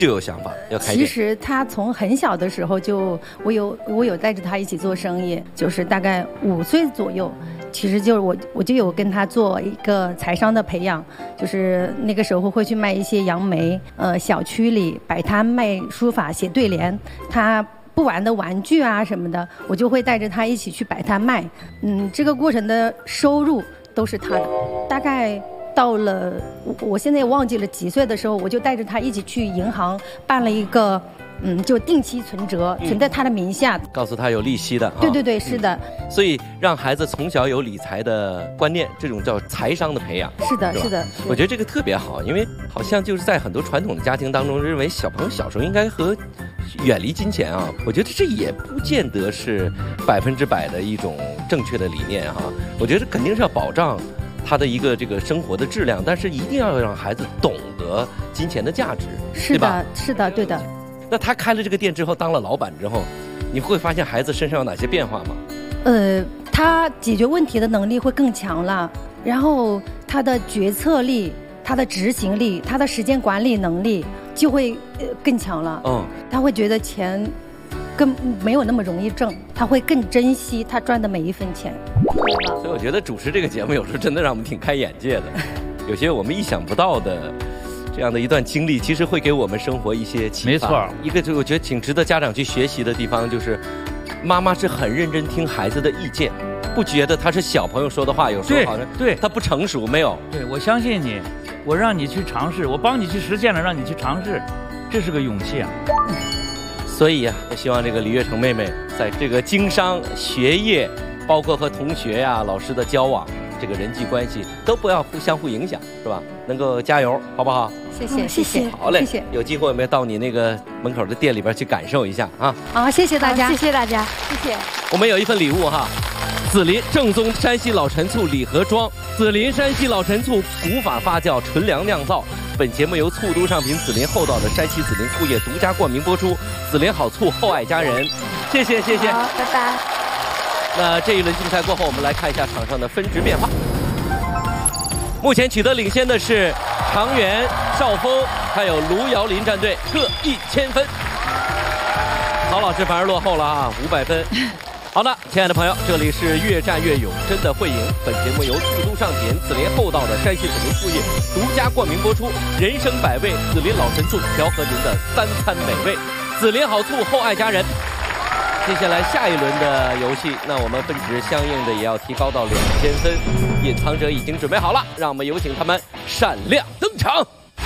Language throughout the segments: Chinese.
就有想法要开店。 其实他从很小的时候就，我有带着他一起做生意，就是大概5岁左右。其实就是我就有跟他做一个财商的培养，就是那个时候会去卖一些杨梅，小区里摆摊卖书法写对联，他不玩的玩具啊什么的，我就会带着他一起去摆摊卖。这个过程的收入都是他的。大概到了我现在也忘记了几岁的时候，我就带着他一起去银行办了一个就定期存折，存在他的名下， 告诉他有利息的。 对，是的。 所以让孩子从小有理财的观念，这种叫财商的培养。 是的。 我觉得这个特别好，因为好像就是在很多传统的家庭当中，认为小朋友小时候应该远离金钱啊。我觉得这也不见得是100%的一种正确的理念哈。我觉得肯定是要保障他的一个这个生活的质量，但是一定要让孩子懂得金钱的价值， 是的，是的，对的。 那他开了这个店之后，当了老板之后，你会发现孩子身上有哪些变化吗？ 他解决问题的能力会更强了，然后他的决策力、他的执行力、他的时间管理能力就会更强了。他会觉得钱更没有那么容易挣，他会更珍惜他赚的每一分钱。 所以我觉得主持这个节目有时候真的让我们挺开眼界的，有些我们意想不到的这样的一段经历，其实会给我们生活一些启发。 没错， 一个就我觉得挺值得家长去学习的地方，就是妈妈是很认真听孩子的意见，不觉得他是小朋友说的话，有时候好像对他不成熟，没有。 对，我相信你，我让你去尝试，我帮你去实现了，让你去尝试，这是个勇气啊。 所以呀，我希望这个李月成妹妹在这个经商、学业，包括和同学呀、老师的交往，这个人际关系都不要相互影响，是吧？能够加油，好不好？ 谢谢。 好嘞， 谢谢。 有机会我们到你那个门口的店里边去感受一下啊！ 好，谢谢大家， 谢谢大家， 谢谢。 我们有一份礼物哈，紫林正宗山西老陈醋礼盒装，紫林山西老陈醋古法发酵，纯粮酿造。本节目由醋都上品紫林厚道的山西紫林醋业独家冠名播出。紫林好醋，厚爱家人。谢谢。 好，拜拜。 那这一轮竞赛过后，我们来看一下场上的分值变化。目前取得领先的是长垣、邵峰还有卢瑶林战队，各1000分。曹老师反而落后了啊，500分。好的，亲爱的朋友，这里是越战越勇，真的会赢。本节目由醋都上品紫林厚道的山西紫林醋业独家冠名播出。人生百味，紫林老陈醋调和您的3餐美味。紫林好醋，厚爱家人。接下来下一轮的游戏，那我们分值相应的也要提高到2000分。隐藏者已经准备好了，让我们有请他们闪亮登场。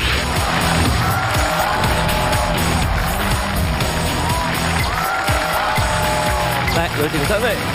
来，有请3位。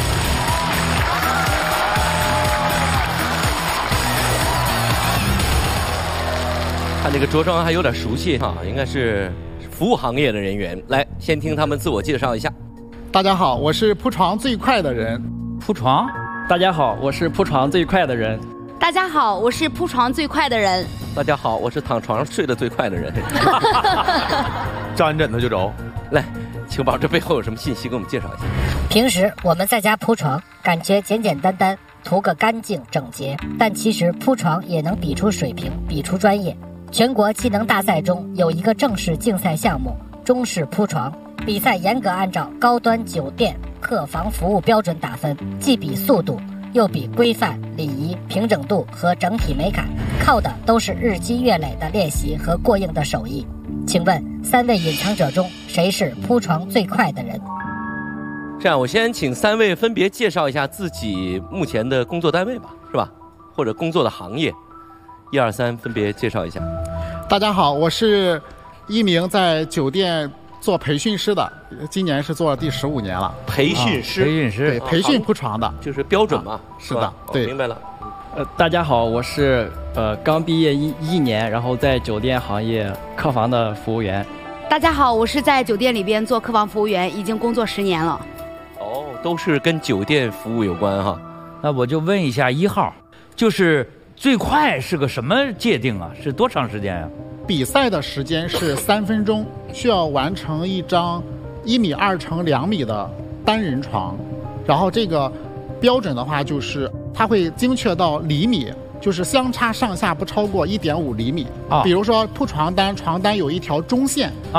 看这个着装还有点熟悉哈，应该是服务行业的人员。来，先听他们自我介绍一下。 大家好，我是铺床最快的人。 铺床？ 大家好，我是铺床最快的人。 大家好，我是铺床最快的人。 大家好，我是躺床上睡得最快的人。 沾枕头就着。 来，请宝，这背后有什么信息给我们介绍一下？ 平时我们在家铺床，感觉简简单单，图个干净整洁，但其实铺床也能比出水平，比出专业。全国技能大赛中有一个正式竞赛项目中式铺床，比赛严格按照高端酒店客房服务标准打分，既比速度又比规范、礼仪、平整度和整体美感，靠的都是日积月累的练习和过硬的手艺。请问3位隐藏者中谁是铺床最快的人？ 这样，我先请3位分别介绍一下自己目前的工作单位吧，是吧？或者工作的行业，1、2、3分别介绍一下。 大家好，我是一名在酒店做培训师的，今年是做了第15年了。 培训师， 对，培训铺床的， 就是标准嘛。 是的，对， 明白了。 大家好，我是刚毕业一年，然后在酒店行业客房的服务员。 大家好，我是在酒店里边做客房服务员，已经工作10年了。 哦，都是跟酒店服务有关哈。 那我就问一下1号，就是最快是个什么界定啊？是多长时间呀？ 比赛的时间是3分钟，需要完成一张1.2米乘2米的单人床，然后这个标准的话就是它会精确到厘米， 就是相差上下不超过1.5厘米。 啊比如说铺床单，床单有一条中线，